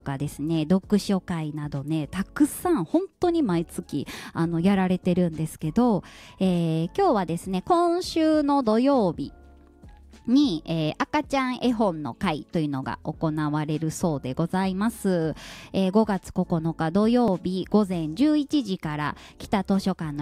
かですね、読書会などね、たくさん本当に毎月やられてるんですけど、今日はですね、今週の土曜日に、赤ちゃん絵本の会というのが行われるそうでございます。5月9日土曜日午前11時から北図書館の